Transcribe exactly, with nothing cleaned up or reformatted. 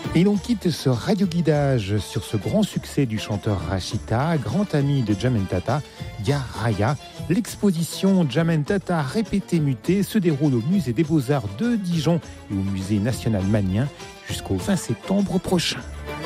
Et l'on quitte ce radio-guidage sur ce grand succès du chanteur Rachita, grand ami de Djamel Tata, Dia Raya. L'exposition Djamel Tata répété muté se déroule au musée des Beaux-Arts de Dijon et au musée national Magnien jusqu'au vingt septembre prochain.